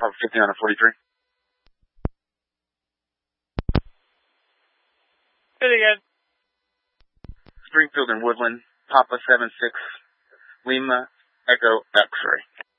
Papa 50 on a 43. Hit again. Springfield and Woodland, Papa 76, Lima, Echo, X-ray.